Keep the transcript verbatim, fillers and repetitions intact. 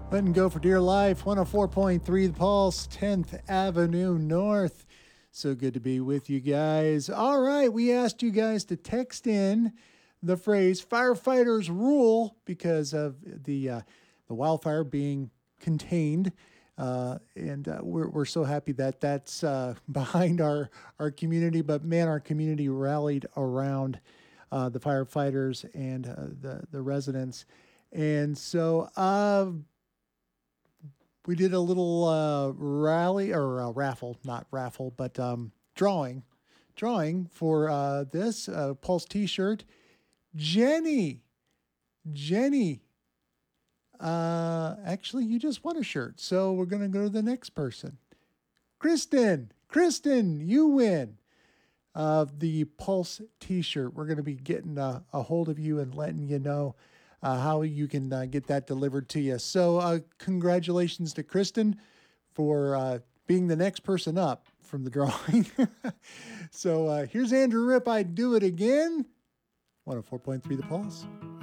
Letting go for dear life. one oh four point three The Pulse, tenth Avenue North. So good to be with you guys. All right, we asked you guys to text in the phrase "firefighters rule" because of the uh, the wildfire being contained. Uh, and uh, we're, we're so happy that that's uh, behind our, our community. But man, our community rallied around uh, the firefighters and uh, the, the residents. And so uh, we did a little uh, rally or uh, raffle, not raffle, but um, drawing, drawing for uh, this uh, Pulse T-shirt. Jenny, Jenny, uh, actually, you just won a shirt, so we're gonna go to the next person. Kristen, Kristen, you win uh, the Pulse T-shirt. We're gonna be getting a, a hold of you and letting you know Uh, how you can uh, get that delivered to you. So uh, congratulations to Kristen for uh, being the next person up from the drawing. So uh, here's Andrew Ripp, I Do It Again. one oh four point three The Pulse.